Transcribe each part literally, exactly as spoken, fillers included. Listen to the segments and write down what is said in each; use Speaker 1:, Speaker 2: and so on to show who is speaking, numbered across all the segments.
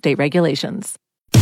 Speaker 1: State regulations.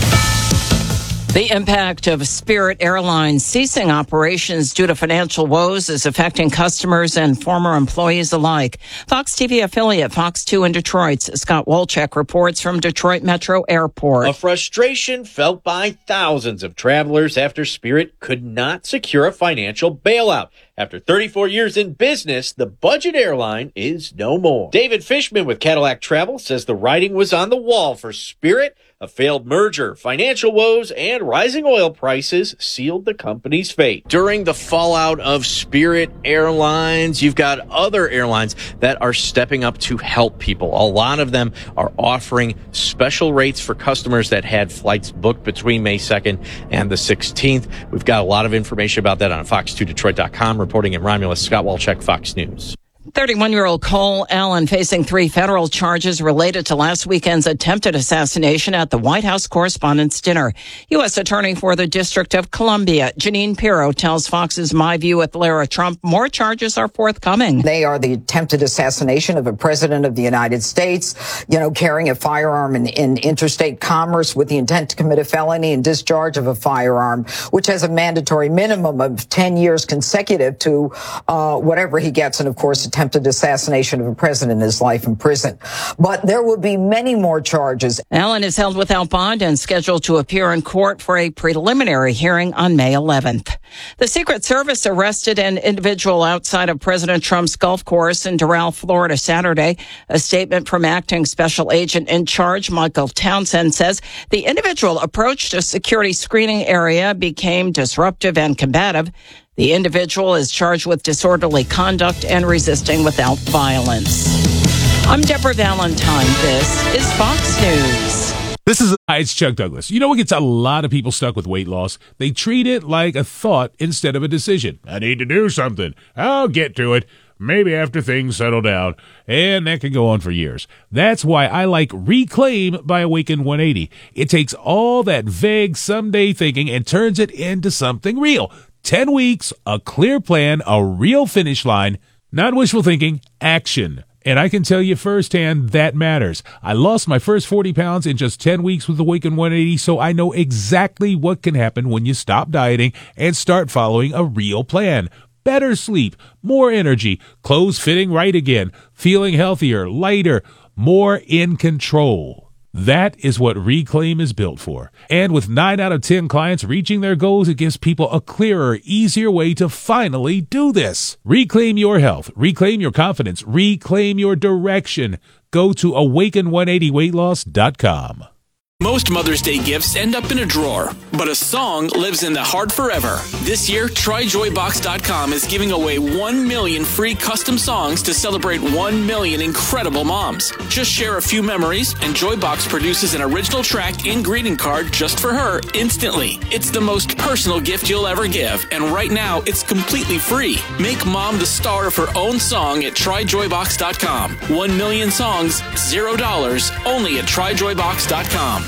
Speaker 2: The impact of Spirit Airlines ceasing operations due to financial woes is affecting customers and former employees alike. Fox T V affiliate Fox two in Detroit's Scott Wolchek reports from Detroit Metro Airport.
Speaker 3: A frustration felt by thousands of travelers after Spirit could not secure a financial bailout. After thirty-four years in business, the budget airline is no more. David Fishman with Cadillac Travel says the writing was on the wall for Spirit. A failed merger, financial woes, and rising oil prices sealed the company's fate. During the fallout of Spirit Airlines, you've got other airlines that are stepping up to help people. A lot of them are offering special rates for customers that had flights booked between May second and the sixteenth. We've got a lot of information about that on fox two detroit dot com. Reporting in Romulus, Scott Wolchek, Fox News.
Speaker 2: thirty-one-year-old Cole Allen facing three federal charges related to last weekend's attempted assassination at the White House Correspondents' Dinner. U S. Attorney for the District of Columbia, Janine Pirro, tells Fox's My View with Lara Trump more charges are forthcoming.
Speaker 4: They are the attempted assassination of a president of the United States, you know, carrying a firearm in, in interstate commerce with the intent to commit a felony and discharge of a firearm, which has a mandatory minimum of ten years consecutive to uh, whatever he gets, and of course, attempted assassination of a president is life in prison. But there will be many more charges.
Speaker 2: Allen is held without bond and scheduled to appear in court for a preliminary hearing on May eleventh. The Secret Service arrested an individual outside of President Trump's golf course in Doral, Florida, Saturday. A statement from acting special agent in charge, Michael Townsend, says the individual approached a security screening area, became disruptive and combative. The individual is charged with disorderly conduct and resisting without violence. I'm Deborah Valentine. This is Fox News.
Speaker 5: This is, hi, it's Chuck Douglas. You know what gets a lot of people stuck with weight loss? They treat it like a thought instead of a decision. I need to do something. I'll get to it. Maybe after things settle down. And that can go on for years. That's why I like Reclaim by Awaken one eighty. It takes all that vague someday thinking and turns it into something real. Ten weeks, a clear plan, a real finish line, not wishful thinking, action. And I can tell you firsthand that matters. I lost my first forty pounds in just ten weeks with Awaken one eighty, so I know exactly what can happen when you stop dieting and start following a real plan. Better sleep, more energy, clothes fitting right again, feeling healthier, lighter, more in control. That is what Reclaim is built for. And with nine out of ten clients reaching their goals, it gives people a clearer, easier way to finally do this. Reclaim your health. Reclaim your confidence. Reclaim your direction. Go to awaken one eighty weight loss dot com.
Speaker 6: Most Mother's Day gifts end up in a drawer, but a song lives in the heart forever. This year, try joy box dot com is giving away one million free custom songs to celebrate one million incredible moms. Just share a few memories, and Joybox produces an original track and greeting card just for her instantly. It's the most personal gift you'll ever give, and right now, it's completely free. Make mom the star of her own song at try joy box dot com. One million songs, zero dollars, only at try joy box dot com.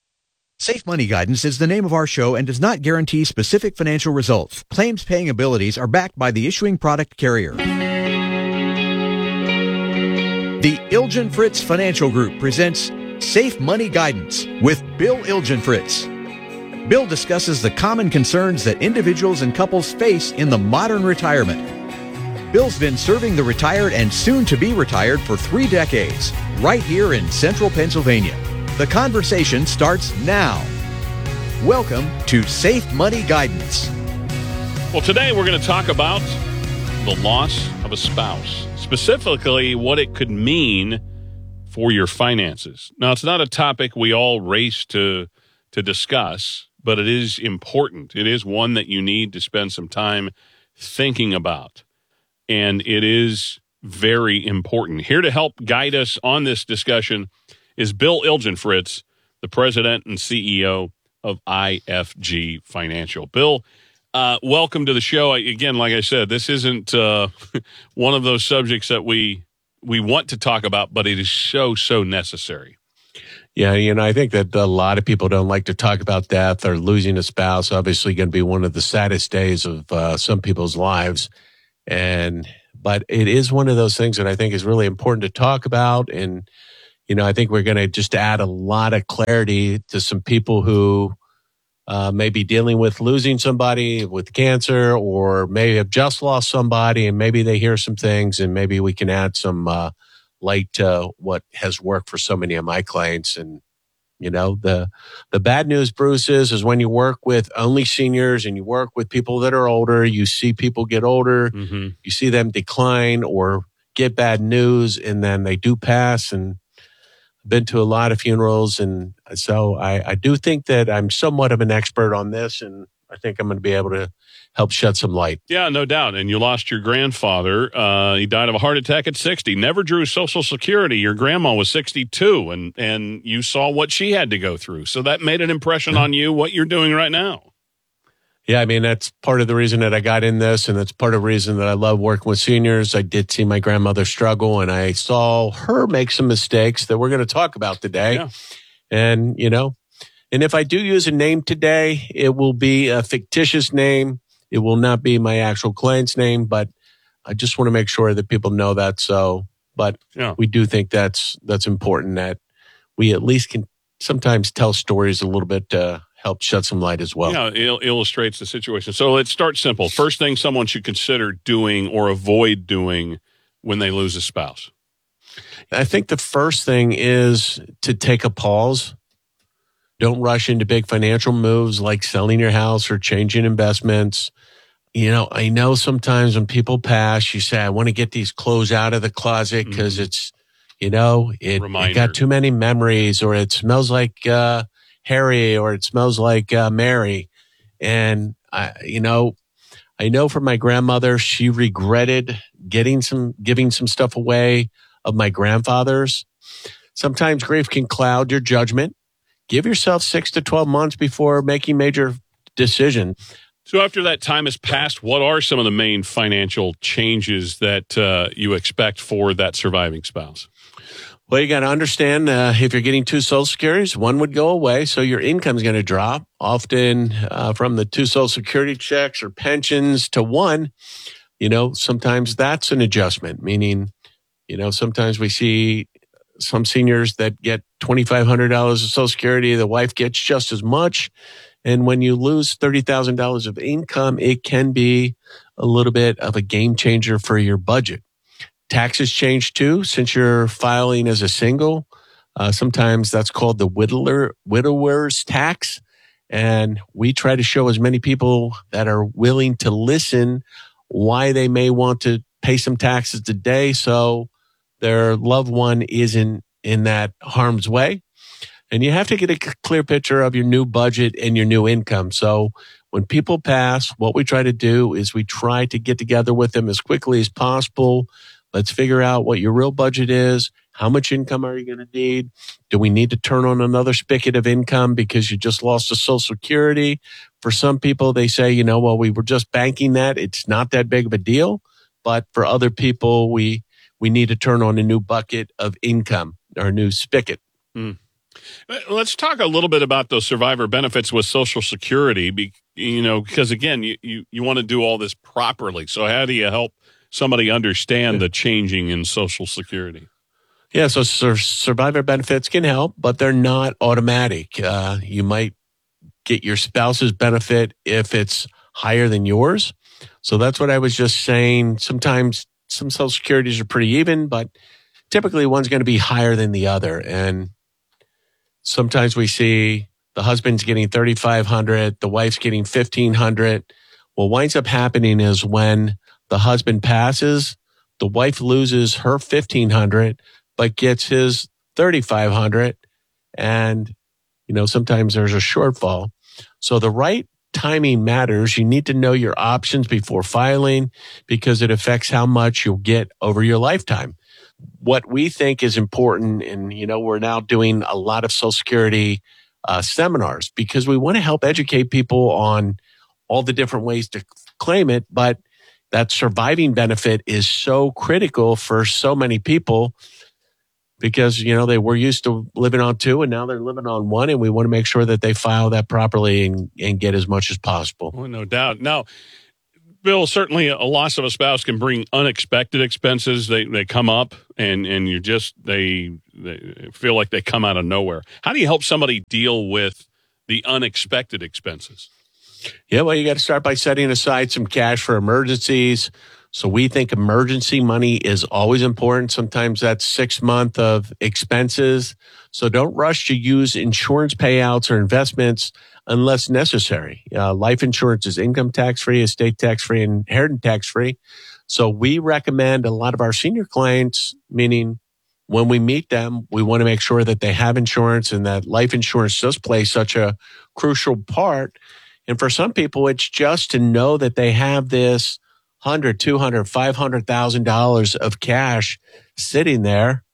Speaker 7: Safe Money Guidance is the name of our show and does not guarantee specific financial results. Claims paying abilities are backed by the issuing product carrier. The Ilgen Fritz Financial Group presents Safe Money Guidance with Bill Ilgen Fritz. Bill discusses the common concerns that individuals and couples face in the modern retirement. Bill's been serving the retired and soon to be retired for three decades, right here in central Pennsylvania. The conversation starts now. Welcome to Safe Money Guidance.
Speaker 8: Well, today we're going to talk about the loss of a spouse, specifically what it could mean for your finances. Now, it's not a topic we all race to to discuss, but it is important. It is one that you need to spend some time thinking about, and it is very important. Here to help guide us on this discussion is Bill Ilgen Fritz, the president and C E O of I F G Financial. Bill, uh, welcome to the show. Again, like I said, this isn't uh, one of those subjects that we we want to talk about, but it is so, so necessary.
Speaker 9: Yeah, you know, I think that a lot of people don't like to talk about death or losing a spouse. Obviously going to be one of the saddest days of uh, some people's lives. And but it is one of those things that I think is really important to talk about. And you know, I think we're going to just add a lot of clarity to some people who uh, may be dealing with losing somebody with cancer, or may have just lost somebody, and maybe they hear some things, and maybe we can add some uh, light to what has worked for so many of my clients. And you know, the the bad news, Bruce, is, is when you work with only seniors and you work with people that are older, you see people get older, mm-hmm. you see them decline or get bad news, and then they do pass. And I've been to a lot of funerals, and so I, I do think that I'm somewhat of an expert on this, and I think I'm going to be able to help shed some light.
Speaker 8: Yeah, no doubt. And you lost your grandfather. Uh, he died of a heart attack at sixty. Never drew Social Security. Your grandma was sixty-two, and, and you saw what she had to go through. So that made an impression on you, what you're doing right now.
Speaker 9: Yeah, I mean, that's part of the reason that I got in this, and that's part of the reason that I love working with seniors. I did see my grandmother struggle, and I saw her make some mistakes that we're going to talk about today.
Speaker 8: Yeah.
Speaker 9: And, you know, and if I do use a name today, it will be a fictitious name. It will not be my actual client's name, but I just want to make sure that people know that. So, but
Speaker 8: yeah.
Speaker 9: we do think that's that's important, that we at least can sometimes tell stories a little bit to help shed some light as well.
Speaker 8: Yeah, it il- illustrates the situation. So let's start simple. First thing someone should consider doing or avoid doing when they lose a spouse.
Speaker 9: I think the first thing is to take a pause. Don't rush into big financial moves like selling your house or changing investments. You know, I know sometimes when people pass, you say, I want to get these clothes out of the closet because mm-hmm. it's, you know, it, it got too many memories, or it smells like uh, Harry, or it smells like uh, Mary. And, I, you know, I know from my grandmother, she regretted getting some, giving some stuff away of my grandfather's. Sometimes grief can cloud your judgment. Give yourself six to twelve months before making major decisions.
Speaker 8: So after that time has passed, what are some of the main financial changes that uh, you expect for that surviving spouse?
Speaker 9: Well, you got to understand, uh, if you're getting two Social Securities, one would go away, so your income is going to drop. Often uh, from the two Social Security checks or pensions to one, you know, sometimes that's an adjustment, meaning, you know, sometimes we see some seniors that get twenty-five hundred dollars of Social Security, the wife gets just as much. And when you lose thirty thousand dollars of income, it can be a little bit of a game changer for your budget. Taxes change too, since you're filing as a single. Uh, sometimes that's called the widower, widower's tax. And we try to show as many people that are willing to listen why they may want to pay some taxes today, so their loved one isn't in that harm's way. And you have to get a clear picture of your new budget and your new income. So when people pass, what we try to do is we try to get together with them as quickly as possible. Let's figure out what your real budget is. How much income are you going to need? Do we need to turn on another spigot of income because you just lost a Social Security? For some people, they say, you know, well, we were just banking that. It's not that big of a deal. But for other people, we we need to turn on a new bucket of income or a new spigot.
Speaker 8: Mm. Let's talk a little bit about those survivor benefits with Social Security, be, you know, because again, you, you, you want to do all this properly. So how do you help somebody understand the changing in Social Security?
Speaker 9: Yeah, so sur- survivor benefits can help, but they're not automatic. Uh, you might get your spouse's benefit if it's higher than yours. So that's what I was just saying. Sometimes some Social Securities are pretty even, but typically one's going to be higher than the other. And sometimes we see the husband's getting thirty-five hundred dollars, the wife's getting fifteen hundred dollars. What winds up happening is when the husband passes, the wife loses her fifteen hundred dollars, but gets his thirty-five hundred dollars. And, you know, sometimes there's a shortfall. So the right timing matters. You need to know your options before filing because it affects how much you'll get over your lifetime. What we think is important, and, you know, we're now doing a lot of Social Security uh, seminars because we want to help educate people on all the different ways to claim it. But that surviving benefit is so critical for so many people because, you know, they were used to living on two and now they're living on one. And we want to make sure that they file that properly and, and get as much as possible.
Speaker 8: Oh, no doubt. Now, Bill, certainly a loss of a spouse can bring unexpected expenses. They they come up, and, and you just, they, they feel like they come out of nowhere. How do you help somebody deal with the unexpected expenses?
Speaker 9: Yeah, well, you got to start by setting aside some cash for emergencies. So we think emergency money is always important. Sometimes that's six months of expenses. So don't rush to use insurance payouts or investments unless necessary. Uh, life insurance is income tax-free, estate tax-free, and inheritance tax-free. So we recommend a lot of our senior clients, meaning when we meet them, we want to make sure that they have insurance and that life insurance does play such a crucial part. And for some people, it's just to know that they have this one hundred, two hundred, five hundred thousand dollars of cash sitting there,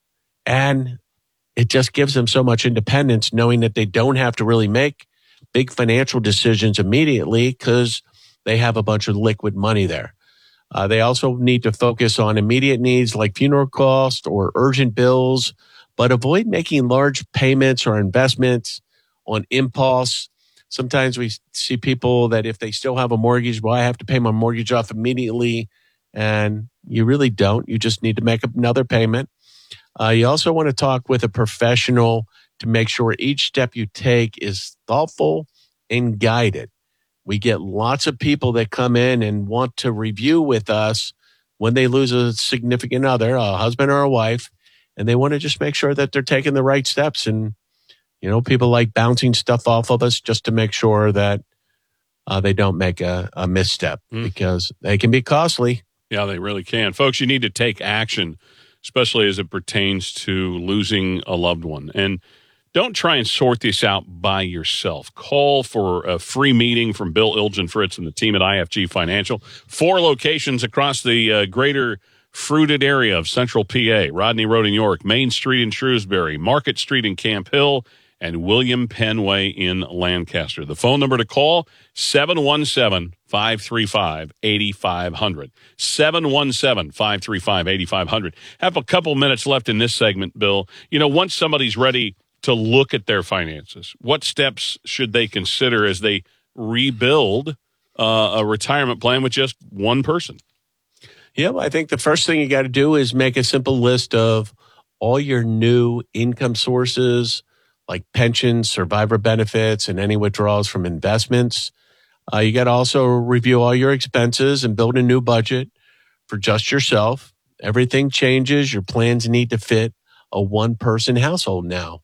Speaker 9: and it just gives them so much independence knowing that they don't have to really make big financial decisions immediately because they have a bunch of liquid money there. Uh, they also need to focus on immediate needs like funeral costs or urgent bills, but avoid making large payments or investments on impulse. Sometimes we see people that if they still have a mortgage, well, I have to pay my mortgage off immediately. And you really don't. You just need to make another payment. Uh, you also want to talk with a professional to make sure each step you take is thoughtful and guided. We get lots of people that come in and want to review with us when they lose a significant other, a husband or a wife, and they want to just make sure that they're taking the right steps. And you know, people like bouncing stuff off of us just to make sure that uh, they don't make a, a misstep mm. because they can be costly.
Speaker 8: Yeah, they really can. Folks, you need to take action, especially as it pertains to losing a loved one. And don't try and sort this out by yourself. Call for a free meeting from Bill Ilgenfritz and the team at I F G Financial. Four locations across the uh, greater fruited area of Central P A, Rodney Road in York, Main Street in Shrewsbury, Market Street in Camp Hill, and William Penn Way in Lancaster. The phone number to call, seven one seven, five three five, eight five zero zero. seven one seven, five three five, eight five zero zero. Have a couple minutes left in this segment, Bill. You know, once somebody's ready to look at their finances, what steps should they consider as they rebuild uh, a retirement plan with just one person?
Speaker 9: Yeah, well, I think the first thing you got to do is make a simple list of all your new income sources, like pensions, survivor benefits, and any withdrawals from investments. Uh, you got to also review all your expenses and build a new budget for just yourself. Everything changes. Your plans need to fit a one-person household now.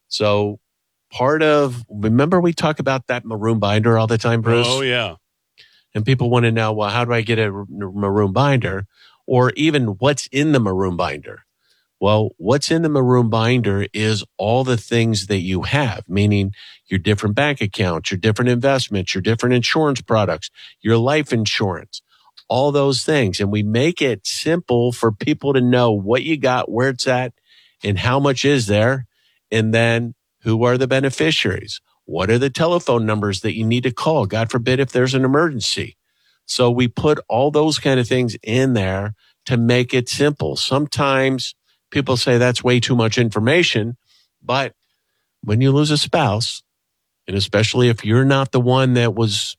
Speaker 9: So part of, remember we talk about that maroon binder all the time, Bruce?
Speaker 8: Oh, yeah.
Speaker 9: And people want to know, well, how do I get a maroon binder? Or even what's in the maroon binder? Well, what's in the maroon binder is all the things that you have, meaning your different bank accounts, your different investments, your different insurance products, your life insurance, all those things. And we make it simple for people to know what you got, where it's at, and how much is there. And then who are the beneficiaries? What are the telephone numbers that you need to call? God forbid if there's an emergency. So we put all those kind of things in there to make it simple. Sometimes people say that's way too much information, but when you lose a spouse, and especially if you're not the one that was,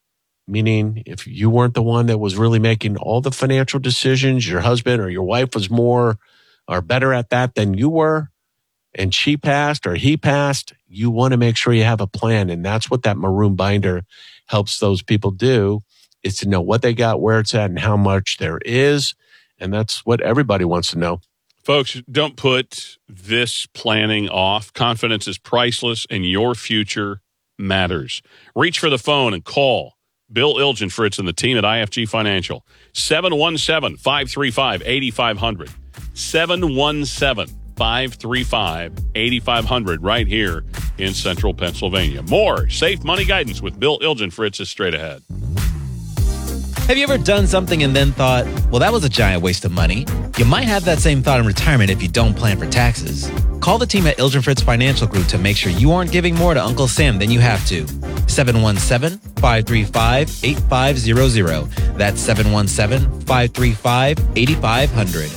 Speaker 9: meaning if you weren't the one that was really making all the financial decisions, your husband or your wife was more or better at that than you were, and she passed or he passed, you want to make sure you have a plan. And that's what that maroon binder helps those people do, is to know what they got, where it's at, and how much there is. And that's what everybody wants to know.
Speaker 8: Folks, don't put this planning off. Confidence is priceless, and your future matters. Reach for the phone and call Bill Ilgenfritz and the team at I F G Financial. seven one seven, five three five, eight five zero zero. seven one seven, five three five, eight five zero zero right here in Central Pennsylvania. More Safe Money Guidance with Bill Ilgenfritz is straight ahead.
Speaker 1: Have you ever done something and then thought, well, that was a giant waste of money? You might have that same thought in retirement if you don't plan for taxes. Call the team at Ilgenfritz Financial Group to make sure you aren't giving more to Uncle Sam than you have to. seven one seven, five three five, eight five zero zero. That's seven one seven, five three five, eight five zero zero.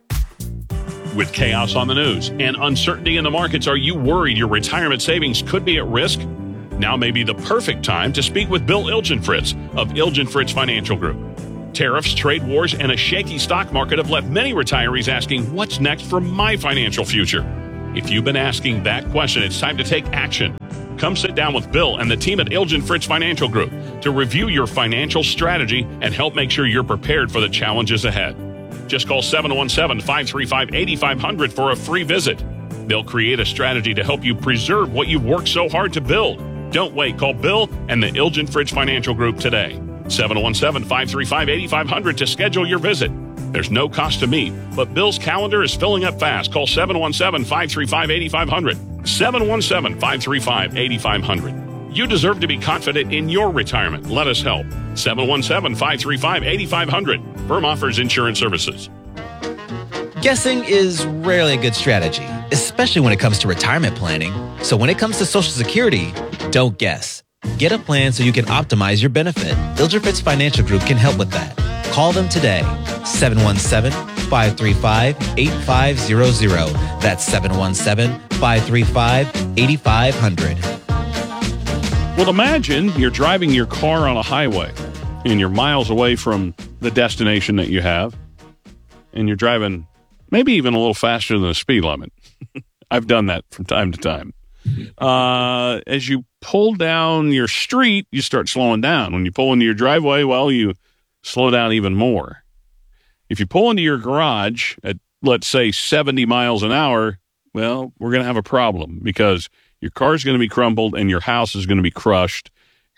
Speaker 8: With chaos on the news and uncertainty in the markets, are you worried your retirement savings could be at risk? Now may be the perfect time to speak with Bill Ilgenfritz of Ilgenfritz Financial Group. Tariffs, trade wars, and a shaky stock market have left many retirees asking, what's next for my financial future? If you've been asking that question, it's time to take action. Come sit down with Bill and the team at Ilgenfritz Financial Group to review your financial strategy and help make sure you're prepared for the challenges ahead. Just call seven one seven, five three five, eight five zero zero for a free visit. They'll create a strategy to help you preserve what you've worked so hard to build. Don't wait. Call Bill and the Ilgenfritz Financial Group today. seven one seven, five three five, eight five zero zero to schedule your visit. There's no cost to meet, but Bill's calendar is filling up fast. Call seven one seven, five three five, eight five zero zero. seven one seven, five three five, eight five zero zero. You deserve to be confident in your retirement. Let us help. seven one seven, five three five, eight five zero zero. Firm offers insurance services.
Speaker 1: Guessing is rarely a good strategy, especially when it comes to retirement planning. So when it comes to Social Security, don't guess. Get a plan so you can optimize your benefit. Ilgenfritz Financial Group can help with that. Call them today, seven one seven, five three five, eight five zero zero. That's seven one seven, five three five, eight five zero zero.
Speaker 8: Well, imagine you're driving your car on a highway and you're miles away from the destination that you have, and you're driving maybe even a little faster than the speed limit. I've done that from time to time. Uh, as you pull down your street, you start slowing down. When you pull into your driveway, well, you slow down even more. If you pull into your garage at, let's say, seventy miles an hour, well, we're going to have a problem because your car's going to be crumpled and your house is going to be crushed.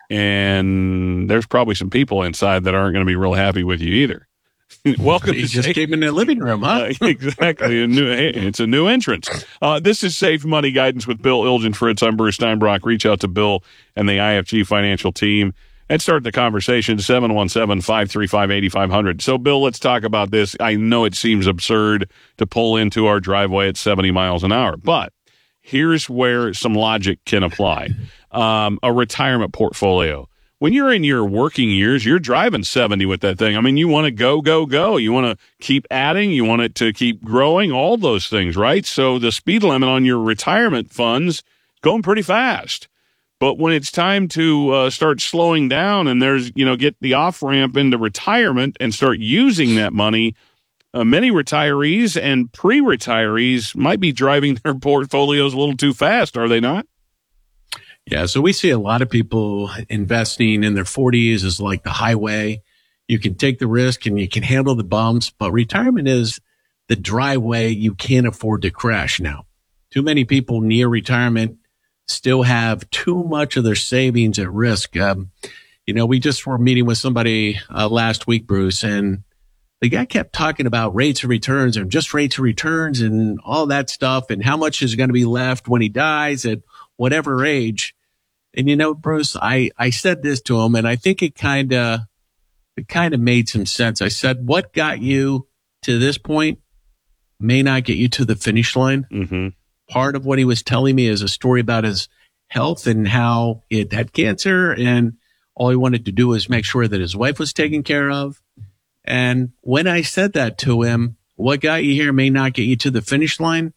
Speaker 8: And there's probably some people inside that aren't going to be real happy with you either. Welcome
Speaker 9: you
Speaker 8: to
Speaker 9: just
Speaker 8: Safe.
Speaker 9: came in the living room, huh?
Speaker 8: Uh, exactly. A new, it's a new entrance. Uh, this is Safe Money Guidance with Bill Ilgenfritz. I'm Bruce Steinbrock. Reach out to Bill and the I F G Financial team and start the conversation. seven one seven, five three five, eight five zero zero. So, Bill, let's talk about this. I know it seems absurd to pull into our driveway at seventy miles an hour, but here's where some logic can apply. Um, a retirement portfolio. When you're in your working years, you're driving seventy with that thing. I mean, you want to go, go, go. You want to keep adding. You want it to keep growing, all those things, right? So the speed limit on your retirement funds going pretty fast. But when it's time to uh, start slowing down and there's, you know, get the off-ramp into retirement and start using that money, uh, many retirees and pre-retirees might be driving their portfolios a little too fast, are they not?
Speaker 9: Yeah, so we see a lot of people investing in their forties is like the highway. You can take the risk and you can handle the bumps, but retirement is the driveway you can't afford to crash now. Too many people near retirement still have too much of their savings at risk. Um, you know, we just were meeting with somebody uh, last week, Bruce, and the guy kept talking about rates of returns and just rates of returns and all that stuff and how much is going to be left when he dies at whatever age. And, you know, Bruce, I, I said this to him, and I think it kind of, it kind of made some sense. I said, what got you to this point may not get you to the finish line.
Speaker 8: Mm-hmm.
Speaker 9: Part of what he was telling me is a story about his health and how he had had cancer, and all he wanted to do was make sure that his wife was taken care of. And when I said that to him, what got you here may not get you to the finish line.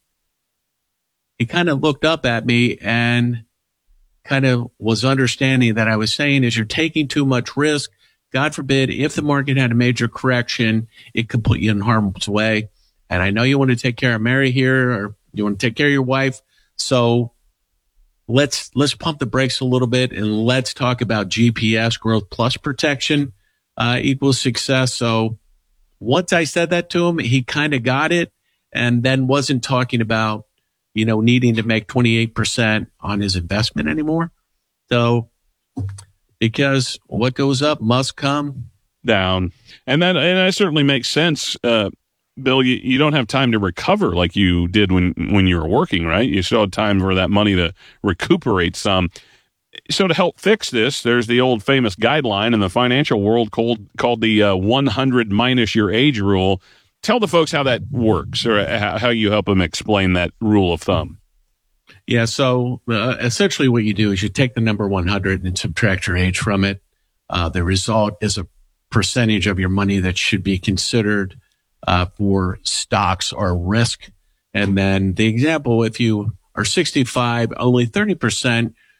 Speaker 9: He kind of looked up at me and kind of was understanding that I was saying is you're taking too much risk. God forbid, if the market had a major correction, it could put you in harm's way. And I know you want to take care of Mary here, or you want to take care of your wife. So let's, let's pump the brakes a little bit and let's talk about G P S, growth plus protection, uh, equals success. So once I said that to him, he kind of got it and then wasn't talking about, you know, needing to make twenty-eight percent on his investment anymore. So, because what goes up must come
Speaker 8: down. And that, and that certainly makes sense. Uh, Bill, you, you don't have time to recover like you did when, when you were working, right? You still had time for that money to recuperate some. So to help fix this, there's the old famous guideline in the financial world called, called the uh, one hundred minus your age rule. Tell the folks how that works, or how you help them explain that rule of thumb.
Speaker 9: Yeah, so uh, essentially what you do is you take the number one hundred and subtract your age from it. Uh, the result is a percentage of your money that should be considered uh, for stocks or risk. And then the example, if you are sixty-five, only thirty percent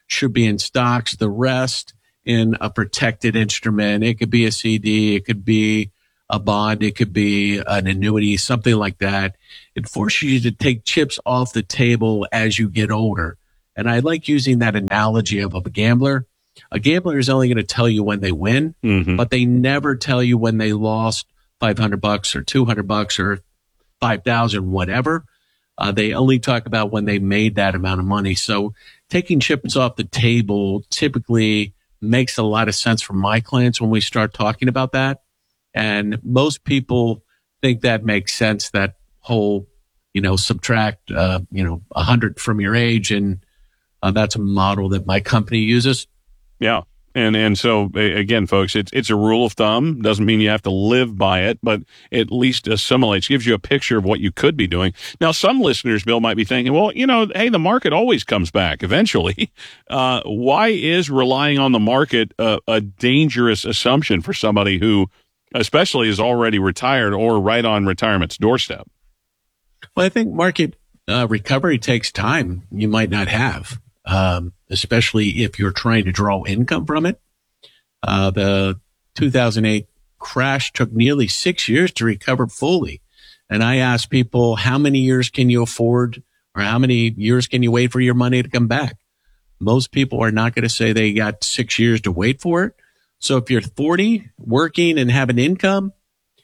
Speaker 9: should be in stocks, the rest in a protected instrument. It could be a C D, it could be a bond, it could be an annuity, something like that. It forces you to take chips off the table as you get older. And I like using that analogy of a gambler. A gambler is only going to tell you when they win, mm-hmm. but they never tell you when they lost five hundred bucks or two hundred bucks or five thousand, whatever. Uh, they only talk about when they made that amount of money. So taking chips off the table typically makes a lot of sense for my clients when we start talking about that. And most people think that makes sense, that whole, you know, subtract, uh, you know, a hundred from your age. And uh, that's a model that my company uses.
Speaker 8: Yeah. And and so, again, folks, it's it's a rule of thumb. Doesn't mean you have to live by it, but at least assimilates, gives you a picture of what you could be doing. Now, some listeners, Bill, might be thinking, well, you know, hey, the market always comes back eventually. Uh, why is relying on the market a, a dangerous assumption for somebody who especially is already retired or right on retirement's doorstep?
Speaker 9: Well, I think market uh, recovery takes time you might not have. Um, especially if you're trying to draw income from it. Uh, the two thousand eight crash took nearly six years to recover fully. And I asked people, how many years can you afford, or how many years can you wait for your money to come back? Most people are not going to say they got six years to wait for it. So if you're forty, working and have an income,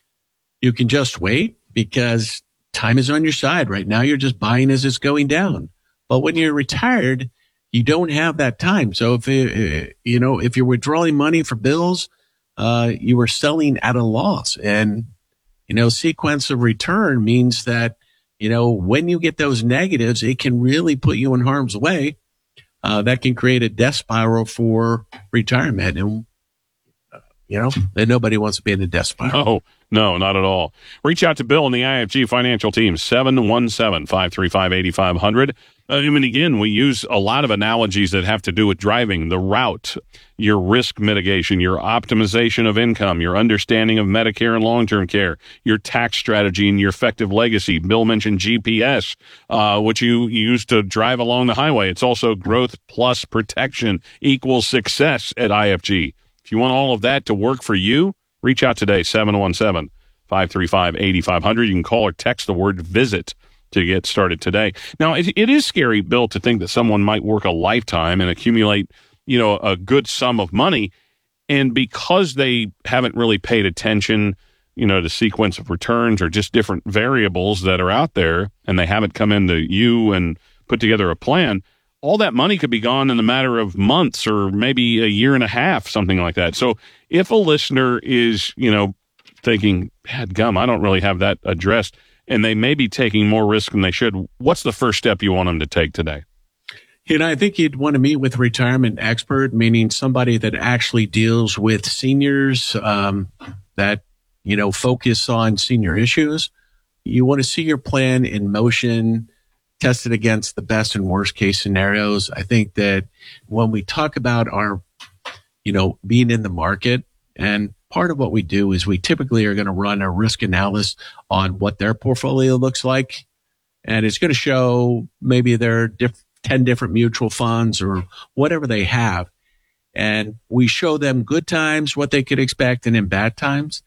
Speaker 9: you can just wait because time is on your side. Right now, you're just buying as it's going down. But when you're retired, you don't have that time. So if, it, you know, if you're withdrawing money for bills, uh, you are selling at a loss. And, you know, sequence of return means that, you know, when you get those negatives, it can really put you in harm's way. Uh, that can create a death spiral for retirement. And, uh, you know, and nobody wants to be in a death spiral.
Speaker 8: Oh, no, not at all. Reach out to Bill and the I F G Financial Team, seven one seven, five three five, eight five zero zero. I mean, again, we use a lot of analogies that have to do with driving, the route, your risk mitigation, your optimization of income, your understanding of Medicare and long-term care, your tax strategy, and your effective legacy. Bill mentioned G P S, uh, which you use to drive along the highway. It's also growth plus protection equals success at I F G. If you want all of that to work for you, reach out today, seven one seven, five three five, eight five zero zero. You can call or text the word VISIT to get started today. Now, it, it is scary, Bill, to think that someone might work a lifetime and accumulate, you know, a good sum of money. And because they haven't really paid attention, you know, to sequence of returns or just different variables that are out there, and they haven't come into you and put together a plan, all that money could be gone in a matter of months or maybe a year and a half, something like that. So if a listener is, you know, thinking, "Gum, I don't really have that addressed," and they may be taking more risk than they should, what's the first step you want them to take today?
Speaker 9: You know, I think you'd want to meet with a retirement expert, meaning somebody that actually deals with seniors, um, that, you know, focus on senior issues. You want to see your plan in motion, test it against the best and worst case scenarios. I think that when we talk about our, you know, being in the market, and part of what we do is we typically are going to run a risk analysis on what their portfolio looks like. And it's going to show maybe their diff- ten different mutual funds or whatever they have. And we show them good times, what they could expect, and in bad times.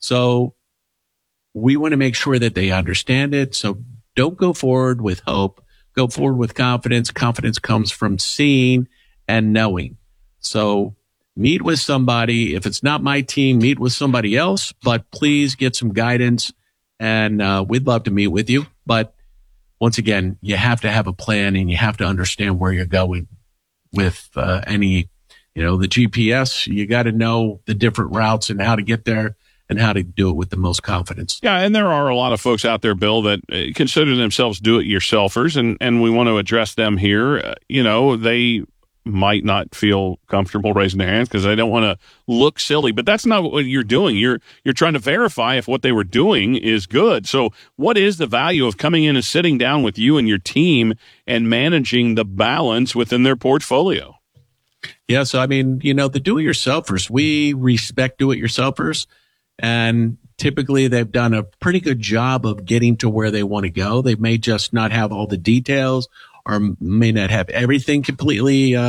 Speaker 9: So we want to make sure that they understand it. So don't go forward with hope. Go forward with confidence. Confidence comes from seeing and knowing. So meet with somebody. If it's not my team, meet with somebody else, but please get some guidance, and uh, we'd love to meet with you. But once again, you have to have a plan, and you have to understand where you're going with uh, any, you know, the G P S. You got to know the different routes and how to get there and how to do it with the most confidence.
Speaker 8: Yeah, and there are a lot of folks out there, Bill, that uh, consider themselves do-it-yourselfers, and, and we want to address them here. Uh, you know, they might not feel comfortable raising their hands because they don't want to look silly, but that's not what you're doing. You're you're trying to verify if what they were doing is good. So what is the value of coming in and sitting down with you and your team and managing the balance within their portfolio?
Speaker 9: Yeah, so I mean, you know, the do-it-yourselfers, we respect do-it-yourselfers, and typically they've done a pretty good job of getting to where they want to go. They may just not have all the details or may not have everything completely uh,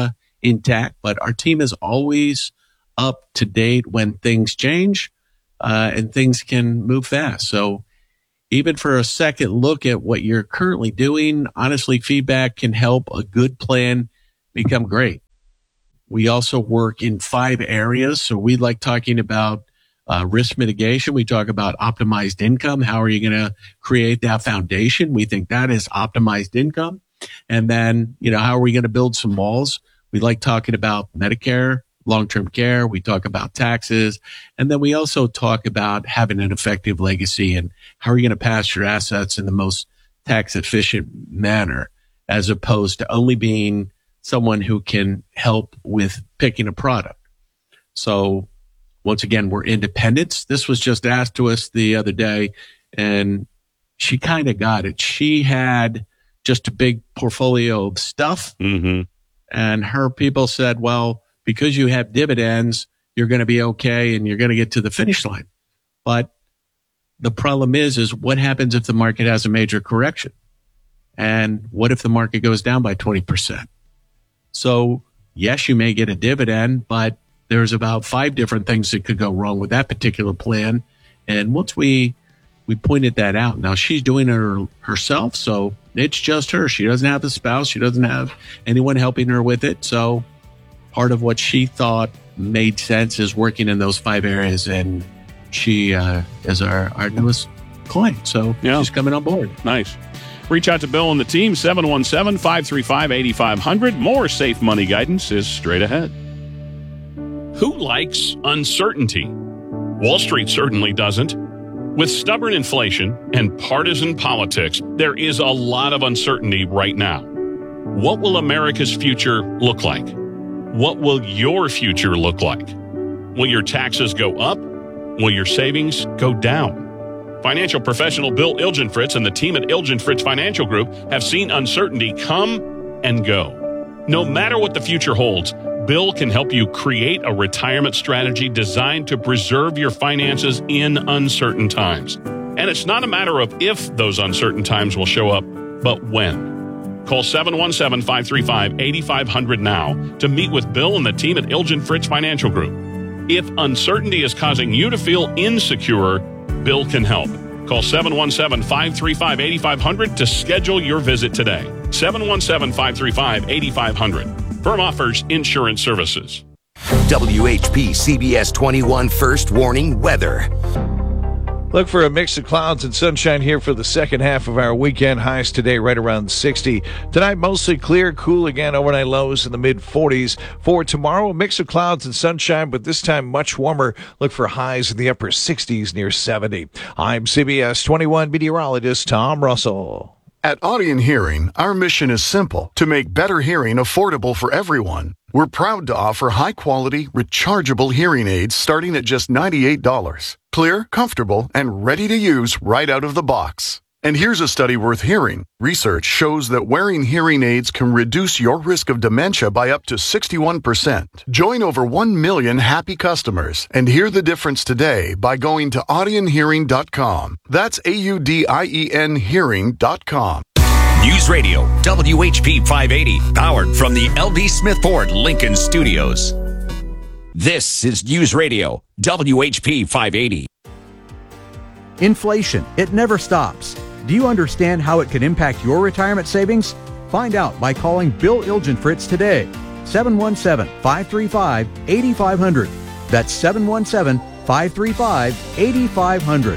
Speaker 9: intact, but our team is always up to date when things change, uh, and things can move fast. So even for a second look at what you're currently doing, honestly, feedback can help a good plan become great. We also work in five areas. So we like talking about uh, risk mitigation. We talk about optimized income. How are you going to create that foundation? We think that is optimized income. And then, you know, how are we going to build some walls? We like talking about Medicare, long-term care. We talk about taxes. And then we also talk about having an effective legacy and how are you going to pass your assets in the most tax efficient manner, as opposed to only being someone who can help with picking a product. So once again, we're independents. This was just asked to us the other day, and she kind of got it. She had just a big portfolio of stuff,
Speaker 8: mm-hmm.
Speaker 9: and her people said, well, because you have dividends, you're going to be okay and you're going to get to the finish line. But the problem is, is what happens if the market has a major correction? And what if the market goes down by twenty percent? So yes, you may get a dividend, but there's about five different things that could go wrong with that particular plan. And once we, we pointed that out, now she's doing it her, herself. So it's just her. She doesn't have a spouse. She doesn't have anyone helping her with it. So part of what she thought made sense is working in those five areas. And she uh, is our, our newest client. So
Speaker 8: yeah.
Speaker 9: She's coming on board.
Speaker 8: Nice. Reach out to Bill and the team, seven one seven, five three five, eight five zero zero. More safe money guidance is straight ahead. Who likes uncertainty? Wall Street certainly doesn't. With stubborn inflation and partisan politics, there is a lot of uncertainty right now. What will America's future look like? What will your future look like? Will your taxes go up? Will your savings go down? Financial professional Bill Ilgenfritz and the team at Ilgenfritz Financial Group have seen uncertainty come and go. No matter what the future holds, Bill can help you create a retirement strategy designed to preserve your finances in uncertain times. And it's not a matter of if those uncertain times will show up, but when. Call seven one seven, five three five, eight five zero zero now to meet with Bill and the team at Ilgenfritz Financial Group. If uncertainty is causing you to feel insecure, Bill can help. Call seven one seven, five three five, eight five zero zero to schedule your visit today. seven one seven, five three five, eight five zero zero. Firm offers insurance services.
Speaker 10: W H P C B S twenty-one First Warning Weather.
Speaker 11: Look for a mix of clouds and sunshine here for the second half of our weekend. Highs today right around sixty. Tonight, mostly clear, cool again. Overnight lows in the mid forties. For tomorrow, a mix of clouds and sunshine, but this time much warmer. Look for highs in the upper sixties near seventy. I'm C B S twenty-one meteorologist Tom Russell.
Speaker 12: At Audion Hearing, our mission is simple: to make better hearing affordable for everyone. We're proud to offer high-quality, rechargeable hearing aids starting at just ninety-eight dollars. Clear, comfortable, and ready to use right out of the box. And here's a study worth hearing. Research shows that wearing hearing aids can reduce your risk of dementia by up to sixty-one percent. Join over one million happy customers and hear the difference today by going to audion hearing dot com. That's A U D I E N hearing dot com.
Speaker 10: News Radio, W H P five eighty, powered from the L D Smith Ford Lincoln Studios. This is News Radio, W H P five eighty.
Speaker 13: Inflation, it never stops. Do you understand how it can impact your retirement savings? Find out by calling Bill Ilgenfritz today. seven one seven, five three five, eight five zero zero. That's seven one seven, five three five, eight five zero zero.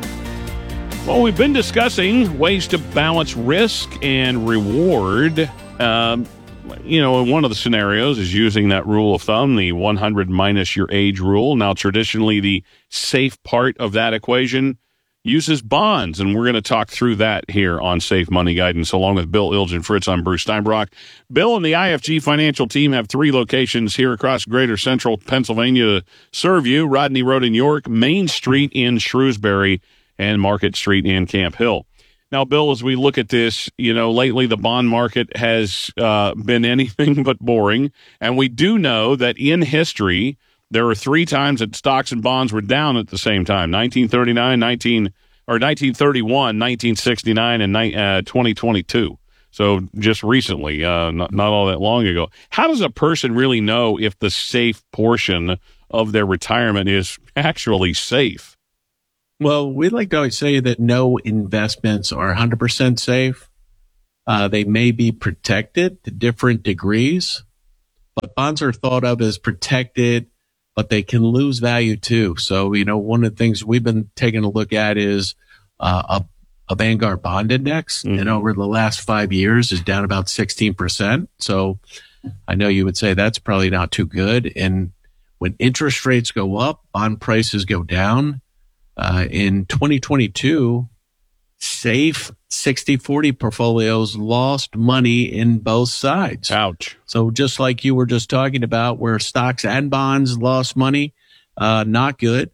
Speaker 8: Well, we've been discussing ways to balance risk and reward. Um, you know, one of the scenarios is using that rule of thumb, the one hundred minus your age rule. Now, traditionally, the safe part of that equation uses bonds, and we're going to talk through that here on Safe Money Guidance, along with Bill Ilgenfritz. I'm Bruce Steinbrock. Bill and the I F G Financial team have three locations here across greater central Pennsylvania to serve you: Rodney Road in York, Main Street in Shrewsbury, and Market Street in Camp Hill. Now, Bill, as we look at this, you know, lately the bond market has uh, been anything but boring. And we do know that in history, there were three times that stocks and bonds were down at the same time: nineteen thirty-nine, nineteen or nineteen thirty-one, nineteen sixty-nine, and uh, twenty twenty-two. So just recently, uh, not, not all that long ago. How does a person really know if the safe portion of their retirement is actually safe?
Speaker 9: Well, we like to always say that no investments are one hundred percent safe. Uh, they may be protected to different degrees, but bonds are thought of as protected, but they can lose value too. So, you know, one of the things we've been taking a look at is uh, a, a Vanguard bond index, mm-hmm. and over the last five years is down about sixteen percent. So I know you would say that's probably not too good. And when interest rates go up, bond prices go down. Uh, in twenty twenty-two, safe sixty forty portfolios lost money in both sides.
Speaker 8: Ouch.
Speaker 9: So just like you were just talking about where stocks and bonds lost money, uh, not good.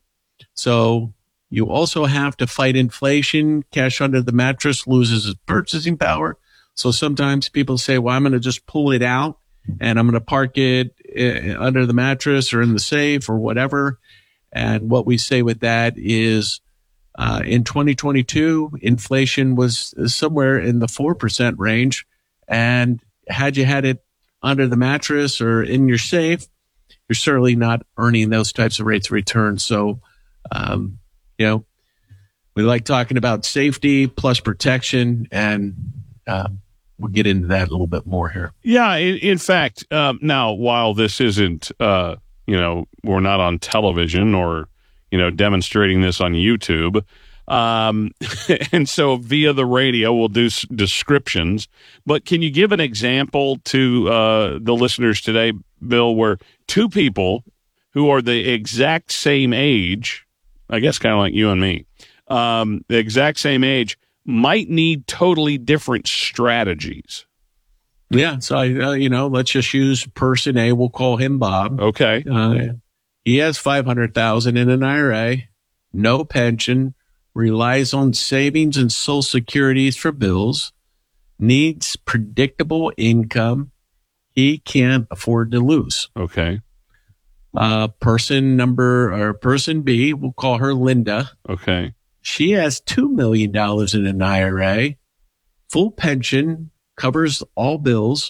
Speaker 9: So you also have to fight inflation. Cash under the mattress loses its purchasing power. So sometimes people say, well, I'm going to just pull it out and I'm going to park it uh, under the mattress or in the safe or whatever. And what we say with that is, uh, in twenty twenty-two, inflation was somewhere in the four percent range. And had you had it under the mattress or in your safe, you're certainly not earning those types of rates of return. So, um, you know, we like talking about safety plus protection, and uh, we'll get into that a little bit more here.
Speaker 8: Yeah, in, in fact, um, now, while this isn't, uh, you know, we're not on television or, you know, demonstrating this on YouTube. Um, and so via the radio, we'll do s- descriptions. But can you give an example to uh, the listeners today, Bill, where two people who are the exact same age, I guess kind of like you and me, um, the exact same age, might need totally different strategies?
Speaker 9: Yeah, so, I, uh, you know, let's just use person A. We'll call him Bob.
Speaker 8: Okay.
Speaker 9: Uh, he has five hundred thousand dollars in an I R A, no pension, relies on savings and Social Securities for bills, needs predictable income. He can't afford to lose.
Speaker 8: Okay.
Speaker 9: Uh, person number, or person B, we'll call her Linda.
Speaker 8: Okay.
Speaker 9: She has two million dollars in an I R A, full pension, covers all bills.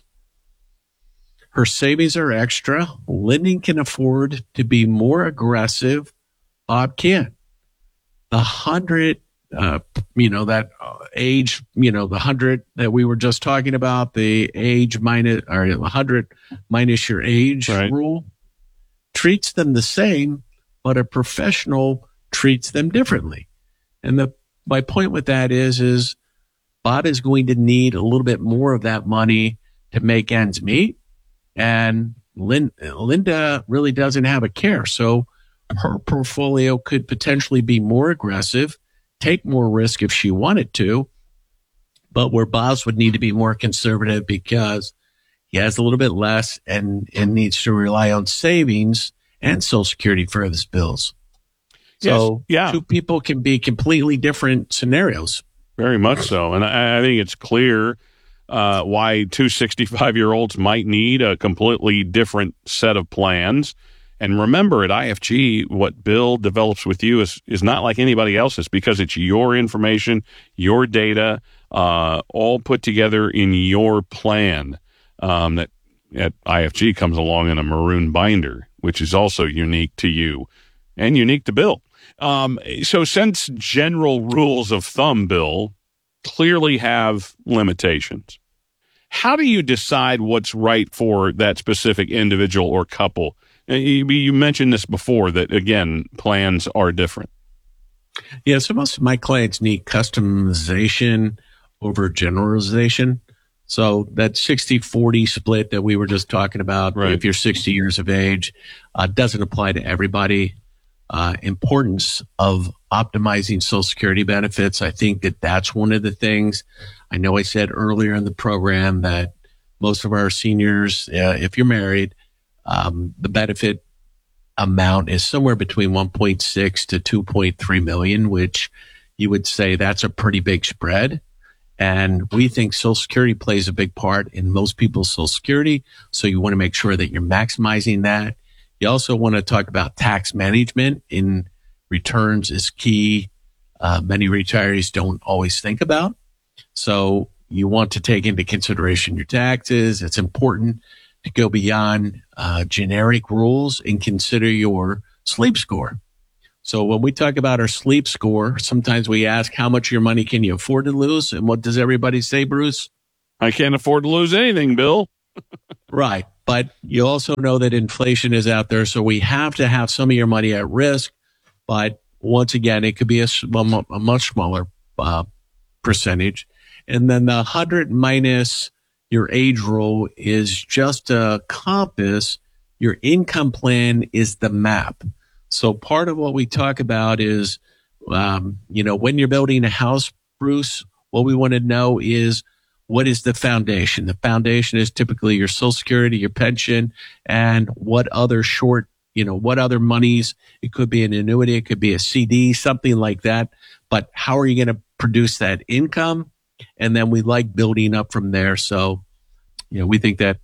Speaker 9: Her savings are extra. Linda can afford to be more aggressive. Bob can't. The hundred, uh, you know, that age, you know, the hundred that we were just talking about, the age minus, or a hundred minus your age
Speaker 8: right.
Speaker 9: rule, treats them the same, but a professional treats them differently. And the, my point with that is, is Bob is going to need a little bit more of that money to make ends meet. And Lin, Linda really doesn't have a care. So her portfolio could potentially be more aggressive, take more risk if she wanted to, but where Bob's would need to be more conservative because he has a little bit less and, and needs to rely on savings and Social Security for his bills. So
Speaker 8: yes, yeah.
Speaker 9: two people can be completely different scenarios.
Speaker 8: Very much so. And I, I think it's clear uh, why two sixty-five-year-olds might need a completely different set of plans. And remember, at I F G, what Bill develops with you is, is not like anybody else's because it's your information, your data, uh, all put together in your plan um, that at I F G comes along in a maroon binder, which is also unique to you and unique to Bill. Um, so since general rules of thumb, Bill, clearly have limitations, how do you decide what's right for that specific individual or couple? You, you mentioned this before that, again, plans are different.
Speaker 9: Yeah, so most of my clients need customization over generalization. So that sixty forty split that we were just talking about, right. If you're sixty years of age, uh, doesn't apply to everybody. Uh, importance of optimizing Social Security benefits. I think that that's one of the things. I know I said earlier in the program that most of our seniors, uh, if you're married, um, the benefit amount is somewhere between one point six to two point three million, which you would say that's a pretty big spread. And we think Social Security plays a big part in most people's Social Security. So you want to make sure that you're maximizing that. You also want to talk about tax management in returns is key. Uh, many retirees don't always think about. So you want to take into consideration your taxes. It's important to go beyond uh, generic rules and consider your sleep score. So when we talk about our sleep score, sometimes we ask how much of your money can you afford to lose? And what does everybody say, Bruce?
Speaker 8: I can't afford to lose anything, Bill.
Speaker 9: Right. But you also know that inflation is out there. So we have to have some of your money at risk. But once again, it could be a, a much smaller uh, percentage. And then the one hundred minus your age rule is just a compass. Your income plan is the map. So part of what we talk about is, um, you know, when you're building a house, Bruce, what we want to know is what is the foundation? The foundation is typically your Social Security, your pension, and what other short, you know, what other monies. It could be an annuity. It could be a C D, something like that. But how are you going to produce that income? And then we like building up from there. So, you know, we think that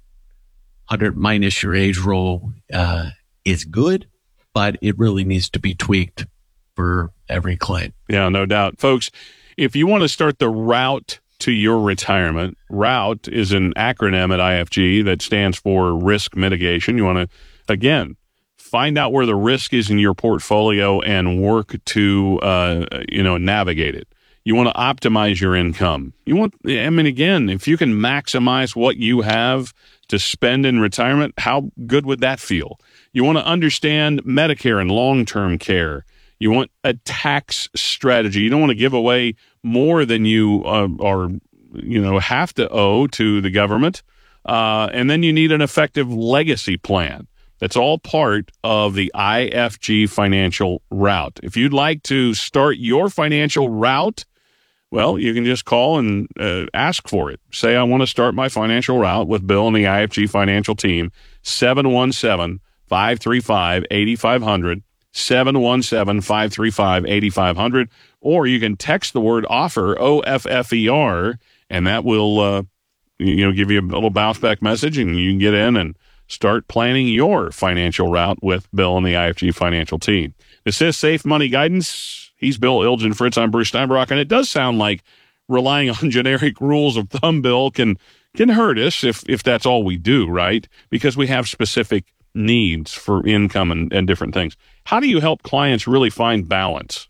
Speaker 9: one hundred minus your age roll uh, is good, but it really needs to be tweaked for every client.
Speaker 8: Yeah, no doubt. Folks, if you want to start the route to your retirement, ROUTE is an acronym at I F G that stands for risk mitigation. You want to, again, find out where the risk is in your portfolio and work to, uh, you know, navigate it. You want to optimize your income. You want, I mean, again, if you can maximize what you have to spend in retirement, how good would that feel? You want to understand Medicare and long-term care. You want a tax strategy. You don't want to give away more than you uh, are, you know, have to owe to the government. Uh, and then you need an effective legacy plan. That's all part of the I F G financial route. If you'd like to start your financial route, well, you can just call and uh, ask for it. Say, I want to start my financial route with Bill and the I F G financial team, seven one seven, five three five, eight five zero zero, seven one seven, five three five, eight five zero zero, or you can text the word offer, O F F E R, and that will, uh, you know, give you a little bounce back message, and you can get in and start planning your financial route with Bill and the I F G financial team. This is Safe Money Guidance. He's Bill Ilgenfritz. I'm Bruce Steinbrock, and it does sound like relying on generic rules of thumb, Bill, can can hurt us if if that's all we do, right? Because we have specific needs for income and, and different things. How do you help clients really find balance?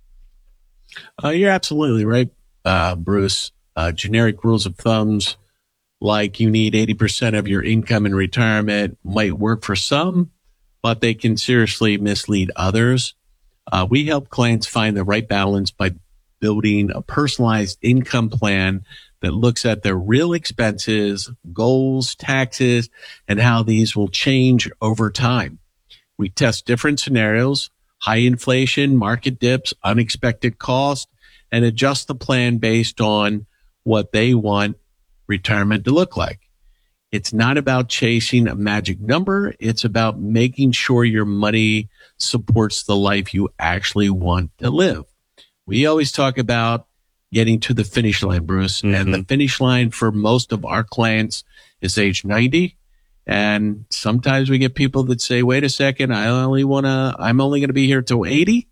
Speaker 9: Uh, you're absolutely right, uh, Bruce. Uh, generic rules of thumbs, like you need eighty percent of your income in retirement, might work for some, but they can seriously mislead others. Uh, we help clients find the right balance by building a personalized income plan that looks at their real expenses, goals, taxes, and how these will change over time. We test different scenarios, high inflation, market dips, unexpected cost, and adjust the plan based on what they want retirement to look like. It's not about chasing a magic number. It's about making sure your money supports the life you actually want to live. We always talk about getting to the finish line, Bruce, mm-hmm. and the finish line for most of our clients is age ninety. And sometimes we get people that say, wait a second, I only want to, I'm only going to be here till eighty.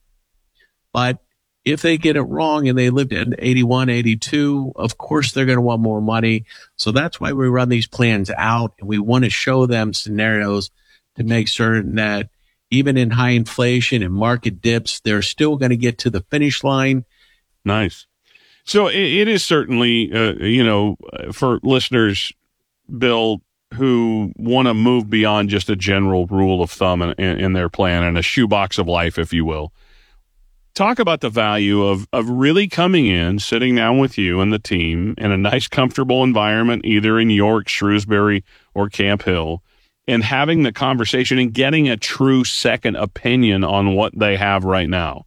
Speaker 9: But if they get it wrong and they lived at eighty-one, eighty-two, of course they're going to want more money. So that's why we run these plans out, and we want to show them scenarios to make certain that even in high inflation and market dips, they're still going to get to the finish line.
Speaker 8: Nice. So it, it is certainly, uh, you know, for listeners, Bill, who want to move beyond just a general rule of thumb in, in, in their plan and a shoebox of life, if you will. Talk about the value of, of really coming in, sitting down with you and the team in a nice, comfortable environment, either in York, Shrewsbury, or Camp Hill, and having the conversation and getting a true second opinion on what they have right now.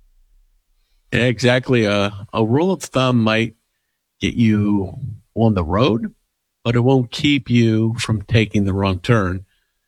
Speaker 9: Exactly. A, a rule of thumb might get you on the road, but it won't keep you from taking the wrong turn.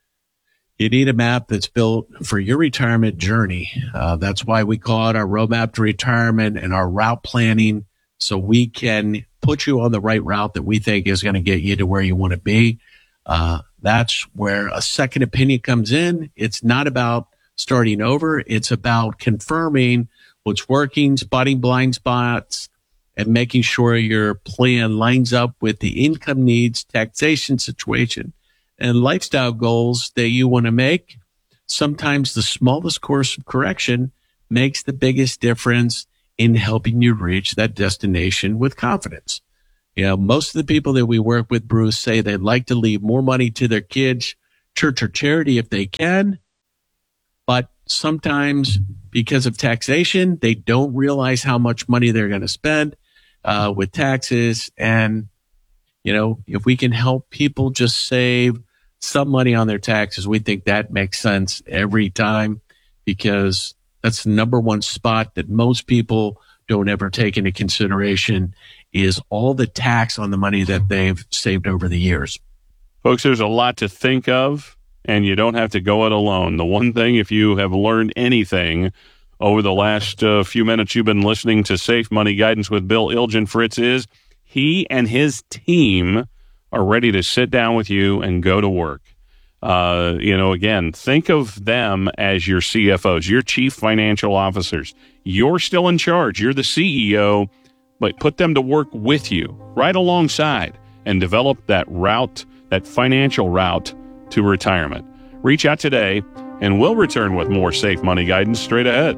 Speaker 9: You need a map that's built for your retirement journey. Uh, that's why we call it our roadmap to retirement and our route planning, so we can put you on the right route that we think is going to get you to where you want to be. Uh, that's where a second opinion comes in. It's not about starting over. It's about confirming what's working, spotting blind spots, and making sure your plan lines up with the income needs, taxation situation, and lifestyle goals that you want to make. Sometimes the smallest course of correction makes the biggest difference in helping you reach that destination with confidence. You know, most of the people that we work with, Bruce, say they'd like to leave more money to their kids, church or charity if they can. But sometimes because of taxation, they don't realize how much money they're going to spend uh, with taxes. And, you know, if we can help people just save some money on their taxes, we think that makes sense every time, because that's the number one spot that most people don't ever take into consideration is all the tax on the money that they've saved over the years.
Speaker 8: Folks, there's a lot to think of, and you don't have to go it alone. The one thing, if you have learned anything over the last uh, few minutes you've been listening to Safe Money Guidance with Bill Ilgenfritz, is he and his team are ready to sit down with you and go to work. Uh, you know, again, think of them as your C F Os, your chief financial officers. You're still in charge. You're the C E O, but put them to work with you right alongside and develop that route, that financial route to retirement. Reach out today, and we'll return with more Safe Money Guidance straight ahead.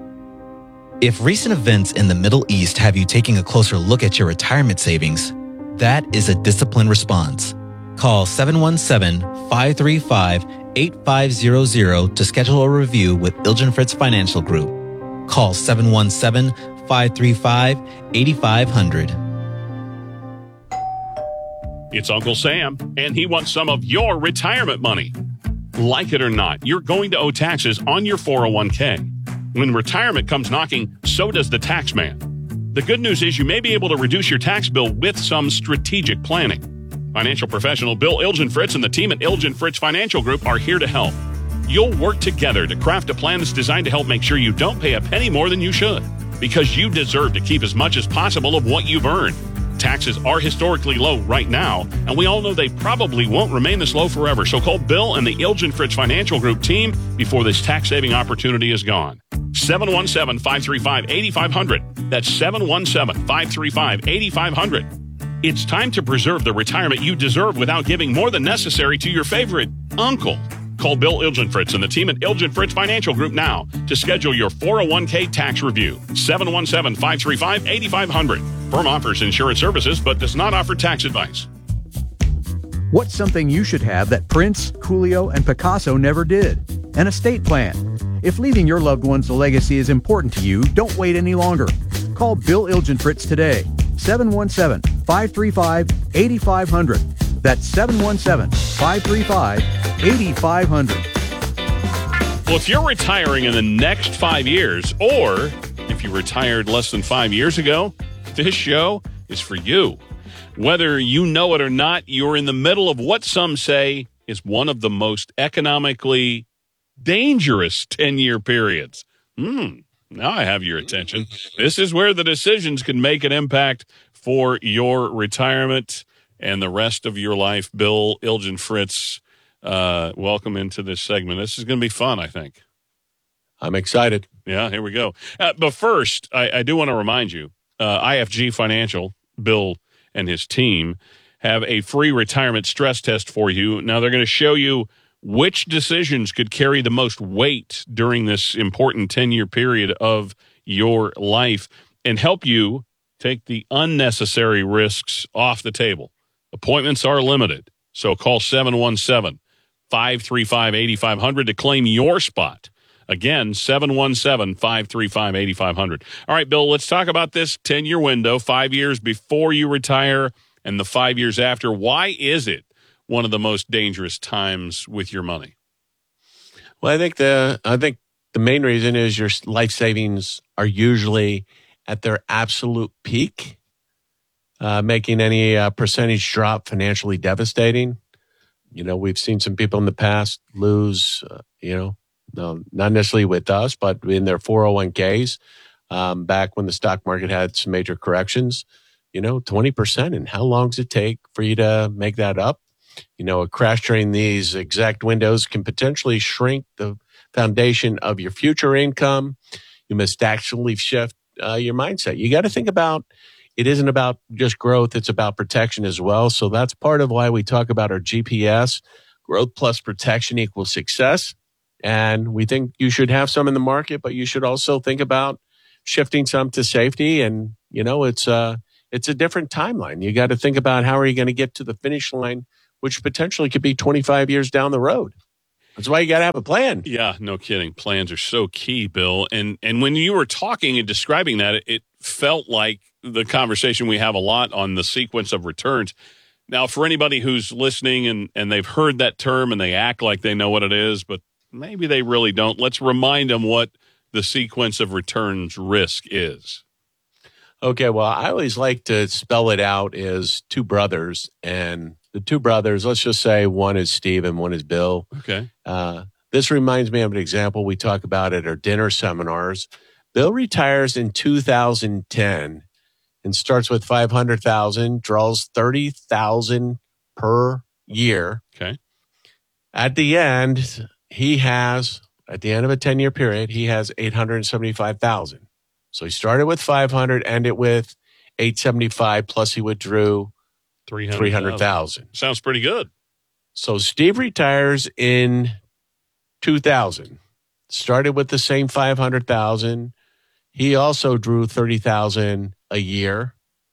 Speaker 1: If recent events in the Middle East have you taking a closer look at your retirement savings, that is a disciplined response. Call seven one seven, five three five, eight five zero zero to schedule a review with Ilgenfritz Financial Group. Call seven one seven, five three five, eight five zero zero.
Speaker 8: It's Uncle Sam, and he wants some of your retirement money. Like it or not, you're going to owe taxes on your four oh one k. When retirement comes knocking, so does the tax man. The good news is you may be able to reduce your tax bill with some strategic planning. Financial professional Bill Ilgenfritz and the team at Ilgenfritz Financial Group are here to help. You'll work together to craft a plan that's designed to help make sure you don't pay a penny more than you should, because you deserve to keep as much as possible of what you've earned. Taxes are historically low right now, and we all know they probably won't remain this low forever. So call Bill and the Ilgenfritz Financial Group team before this tax-saving opportunity is gone. seven one seven, five three five, eight five zero zero. That's seven one seven, five three five, eight five zero zero. It's time to preserve the retirement you deserve without giving more than necessary to your favorite uncle. Call Bill Ilgenfritz and the team at Ilgenfritz Financial Group now to schedule your four oh one k tax review. seven one seven, five three five, eight five zero zero. Firm offers insurance services but does not offer tax advice.
Speaker 13: What's something you should have that Prince, Coolio, and Picasso never did? An estate plan. If leaving your loved ones a legacy is important to you, don't wait any longer. Call Bill Ilgenfritz today. seven one seven, five three five, eight five zero zero. That's seven one seven, five three five, eight five zero zero.
Speaker 8: Well, if you're retiring in the next five years, or if you retired less than five years ago, this show is for you. Whether you know it or not, you're in the middle of what some say is one of the most economically dangerous ten-year periods. Hmm. Now I have your attention. This is where the decisions can make an impact for your retirement and the rest of your life. Bill Ilgenfritz, uh, welcome into this segment. This is going to be fun, I think.
Speaker 9: I'm excited.
Speaker 8: Yeah, here we go. Uh, but first, I, I do want to remind you, uh, I F G Financial, Bill and his team, have a free retirement stress test for you. Now, they're going to show you which decisions could carry the most weight during this important ten-year period of your life and help you take the unnecessary risks off the table. Appointments are limited, so call seven one seven, five three five, eight five zero zero to claim your spot. Again, seven one seven, five three five, eight five zero zero. All right, Bill, let's talk about this ten-year window, five years before you retire and the five years after. Why is it one of the most dangerous times with your money?
Speaker 9: Well, I think the I think the main reason is your life savings are usually at their absolute peak, uh, making any uh, percentage drop financially devastating. You know, we've seen some people in the past lose, uh, you know, no, not necessarily with us, but in their four oh one k's um, back when the stock market had some major corrections, you know, twenty percent. And how long does it take for you to make that up? You know, a crash during these exact windows can potentially shrink the foundation of your future income. You must actually shift uh, your mindset. You got to think about it isn't about just growth. It's about protection as well. So that's part of why we talk about our G P S. Growth plus protection equals success. And we think you should have some in the market, but you should also think about shifting some to safety. And, you know, it's uh it's a different timeline. You got to think about how are you going to get to the finish line, which potentially could be twenty-five years down the road. That's why you got to have a plan.
Speaker 8: Yeah, no kidding. Plans are so key, Bill. And and when you were talking and describing that, it, it felt like the conversation we have a lot on the sequence of returns. Now, for anybody who's listening and, and they've heard that term and they act like they know what it is, but maybe they really don't, let's remind them what the sequence of returns risk is.
Speaker 9: Okay, well, I always like to spell it out as two brothers, and the two brothers, let's just say one is Steve and one is Bill.
Speaker 8: Okay.
Speaker 9: Uh, this reminds me of an example we talk about at our dinner seminars. Bill retires in two thousand ten and starts with five hundred thousand dollars, draws thirty thousand dollars per year.
Speaker 8: Okay.
Speaker 9: At the end, he has, at the end of a ten-year period, he has eight hundred seventy-five thousand dollars. So he started with five hundred, ended with eight seventy-five, plus he withdrew three hundred thousand.
Speaker 8: Sounds pretty good.
Speaker 9: So Steve retires in two thousand. Started with the same five hundred thousand. He also drew thirty thousand a year.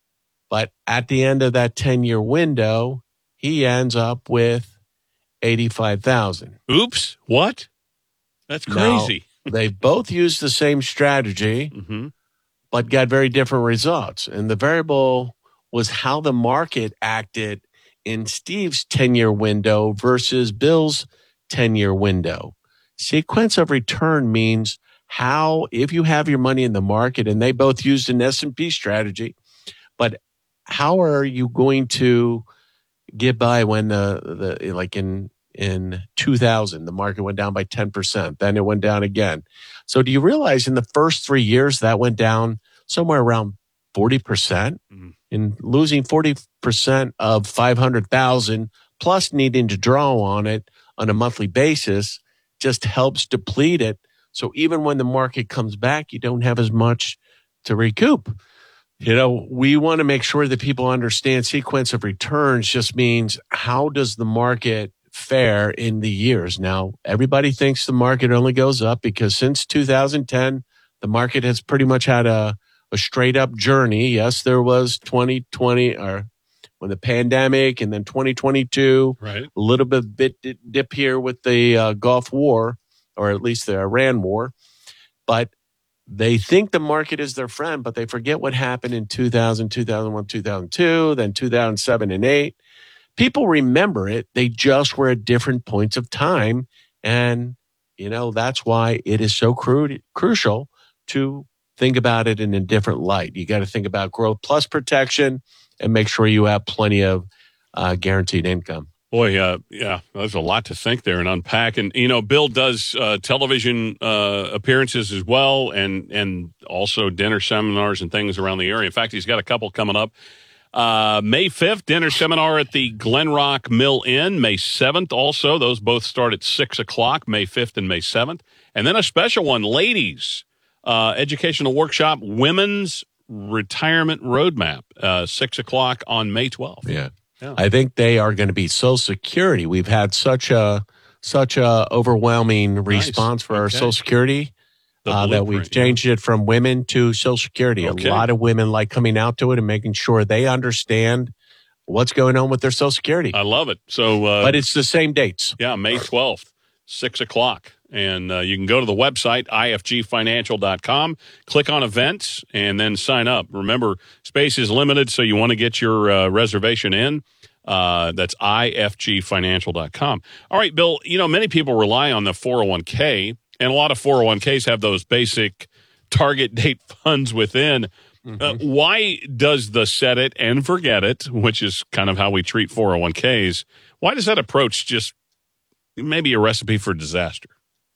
Speaker 9: But at the end of that ten-year window, he ends up with eighty-five thousand.
Speaker 8: Oops, what? That's crazy.
Speaker 9: Now, they both used the same strategy,
Speaker 8: mm-hmm.
Speaker 9: but got very different results. And the variable was how the market acted in Steve's ten-year window versus Bill's ten-year window. Sequence of return means how, if you have your money in the market, and they both used an S and P strategy, but how are you going to get by when the, the like in in two thousand, the market went down by ten percent. Then it went down again. So do you realize in the first three years that went down somewhere around forty percent?
Speaker 8: Mm-hmm.
Speaker 9: In losing forty percent of five hundred thousand plus needing to draw on it on a monthly basis just helps deplete it. So even when the market comes back, you don't have as much to recoup. You know, we want to make sure that people understand sequence of returns just means how does the market fare in the years. Now, everybody thinks the market only goes up because since two thousand ten, the market has pretty much had a, a straight up journey. Yes, there was twenty twenty or when the pandemic and then twenty twenty-two,
Speaker 8: right.
Speaker 9: A little bit bit dip here with the uh, Gulf War, or at least the Iran War. But they think the market is their friend, but they forget what happened in two thousand, two thousand one, two thousand two, then two thousand seven and eight. People remember it. They just were at different points of time. And, you know, that's why it is so cru- crucial to think about it in a different light. You got to think about growth plus protection and make sure you have plenty of uh, guaranteed income.
Speaker 8: Boy, uh, yeah, there's a lot to think there and unpack. And, you know, Bill does uh, television uh, appearances as well and, and also dinner seminars and things around the area. In fact, he's got a couple coming up. Uh, May fifth, dinner seminar at the Glenrock Mill Inn. May seventh also. Those both start at six o'clock, May fifth and May seventh. And then a special one, ladies, uh, educational workshop, Women's Retirement Roadmap, uh, six o'clock on May twelfth.
Speaker 9: Yeah.
Speaker 8: Yeah.
Speaker 9: I think they are going to be Social Security. We've had such a such a overwhelming response
Speaker 8: nice.
Speaker 9: for our
Speaker 8: okay.
Speaker 9: Social Security uh, that we've changed yeah. it from women to Social Security.
Speaker 8: Okay.
Speaker 9: A lot of women like coming out to it and making sure they understand what's going on with their Social Security.
Speaker 8: I love it. So, uh,
Speaker 9: but it's the same dates.
Speaker 8: Yeah, May twelfth, six o'clock. And uh, you can go to the website, I F G financial dot com, click on events, and then sign up. Remember, space is limited, so you want to get your uh, reservation in. Uh, that's I F G financial dot com. All right, Bill, you know, many people rely on the four oh one k, and a lot of four oh one k's have those basic target date funds within. Mm-hmm. Uh, why does the set it and forget it, which is kind of how we treat four oh one k's, why does that approach just maybe a recipe for disaster?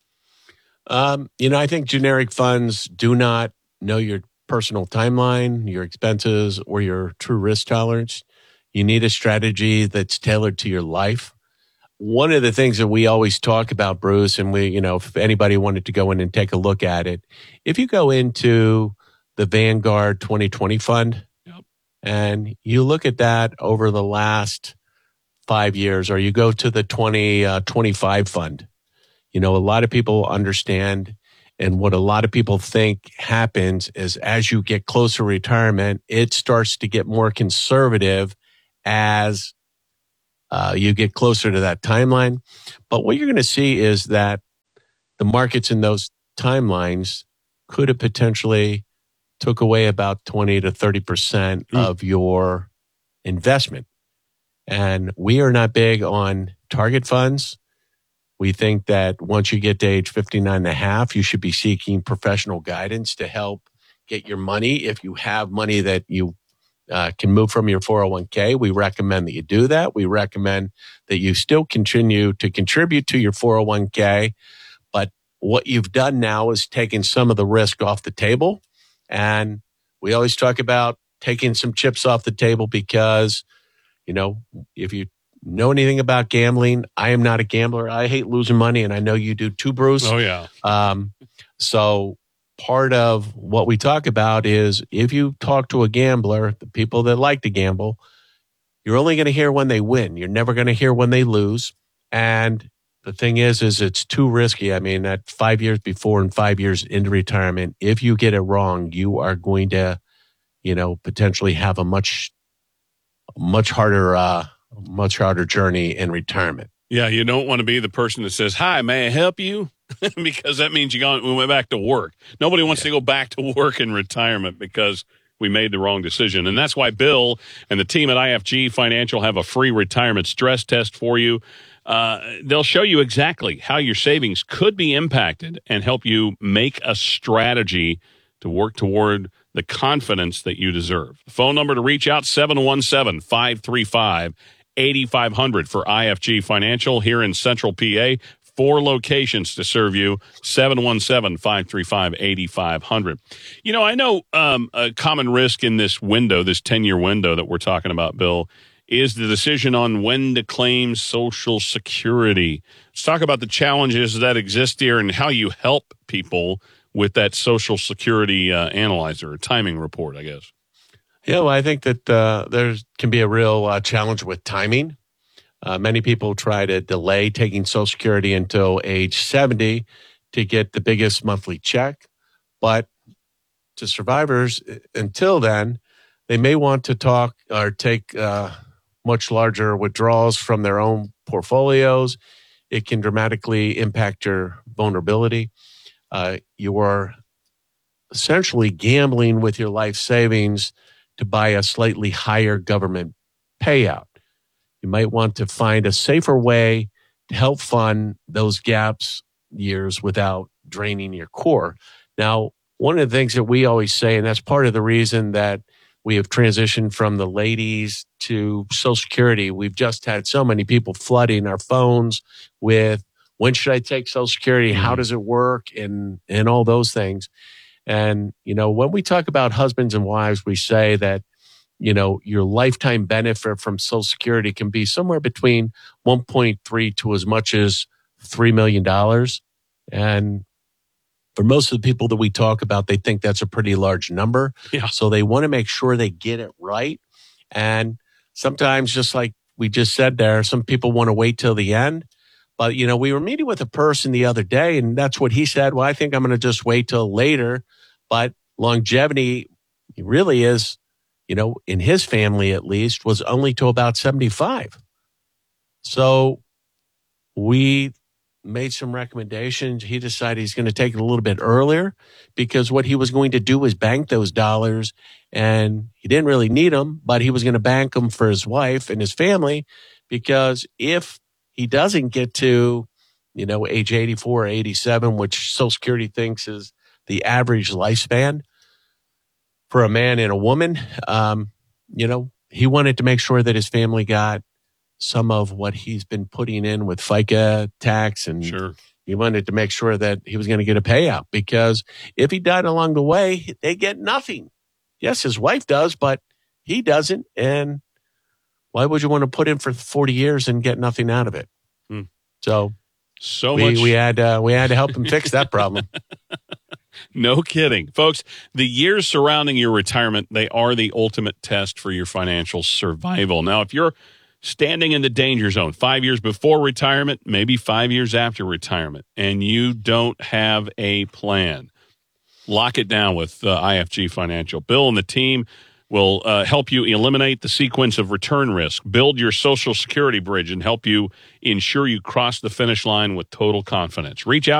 Speaker 9: Um, you know, I think generic funds do not know your personal timeline, your expenses, or your true risk tolerance. You need a strategy that's tailored to your life. One of the things that we always talk about, Bruce, and we, you know, if anybody wanted to go in and take a look at it, if you go into the Vanguard twenty twenty fund,
Speaker 8: yep.
Speaker 9: And you look at that over the last five years, or you go to the twenty twenty-five fund. You know, a lot of people understand, and what a lot of people think happens is as you get closer to retirement, it starts to get more conservative as uh, you get closer to that timeline. But what you're going to see is that the markets in those timelines could have potentially took away about twenty to thirty percent mm. of your investment. And we are not big on target funds. We think that once you get to age fifty-nine and a half, you should be seeking professional guidance to help get your money. If you have money that you uh, can move from your four oh one k, we recommend that you do that. We recommend that you still continue to contribute to your four oh one k. But what you've done now is taken some of the risk off the table. And we always talk about taking some chips off the table because, you know, if you know anything about gambling, I am not a gambler. I hate losing money, and I know you do too, Bruce.
Speaker 8: Oh, yeah.
Speaker 9: Um, so part of what we talk about is if you talk to a gambler, the people that like to gamble, you're only going to hear when they win. You're never going to hear when they lose. And the thing is, is it's too risky. I mean, at five years before and five years into retirement, if you get it wrong, you are going to, you know, potentially have a much, much harder, uh, much harder journey in retirement.
Speaker 8: Yeah, you don't want to be the person that says, "Hi, may I help you?" because that means you gone, we went back to work. Nobody wants yeah. to go back to work in retirement because we made the wrong decision. And that's why Bill and the team at I F G Financial have a free retirement stress test for you. Uh, they'll show you exactly how your savings could be impacted and help you make a strategy to work toward the confidence that you deserve. The phone number to reach out, seven one seven, five three five, eight five zero zero for I F G Financial here in Central P A. Four locations to serve you, seven one seven, five three five, eight five zero zero. You know, I know um, a common risk in this window, this ten-year window that we're talking about, Bill, is the decision on when to claim Social Security. Let's talk about the challenges that exist here and how you help people with that Social Security uh, analyzer, or timing report, I guess.
Speaker 9: Yeah, well, I think that uh, there can be a real uh, challenge with timing. Uh, many people try to delay taking Social Security until age seventy to get the biggest monthly check. But to survivors, until then, they may want to talk or take uh, much larger withdrawals from their own portfolios. It can dramatically impact your vulnerability. Uh, you are essentially gambling with your life savings to buy a slightly higher government payout. You might want to find a safer way to help fund those gaps years without draining your core. Now, one of the things that we always say, and that's part of the reason that we have transitioned from the ladies to Social Security, we've just had so many people flooding our phones with, when should I take Social Security? How does it work? And, and all those things. And, you know, when we talk about husbands and wives, we say that, you know, your lifetime benefit from Social Security can be somewhere between one point three to as much as three million dollars. And for most of the people that we talk about, they think that's a pretty large number.
Speaker 8: Yeah.
Speaker 9: So they want to make sure they get it right. And sometimes, just like we just said there, some people want to wait till the end. But, you know, we were meeting with a person the other day, and that's what he said. Well, I think I'm going to just wait till later. But longevity really is, you know, in his family at least, was only to about seventy-five. So we made some recommendations. He decided he's going to take it a little bit earlier because what he was going to do was bank those dollars, and he didn't really need them, but he was going to bank them for his wife and his family, because if he doesn't get to, you know, age eighty-four or eighty-seven, which Social Security thinks is the average lifespan for a man and a woman, um, you know, he wanted to make sure that his family got some of what he's been putting in with FICA tax. And
Speaker 8: sure.
Speaker 9: He wanted to make sure that he was going to get a payout, because if he died along the way, they get nothing. Yes, his wife does, but he doesn't. And why would you want to put in for forty years and get nothing out of it?
Speaker 8: Hmm.
Speaker 9: So,
Speaker 8: so
Speaker 9: we,
Speaker 8: much.
Speaker 9: we had uh, we had to help him fix that problem.
Speaker 8: No kidding. Folks, the years surrounding your retirement, they are the ultimate test for your financial survival. Now, if you're standing in the danger zone five years before retirement, maybe five years after retirement, and you don't have a plan, lock it down with uh, I F G Financial. Bill and the team will uh, help you eliminate the sequence of return risk, build your Social Security bridge, and help you ensure you cross the finish line with total confidence. Reach out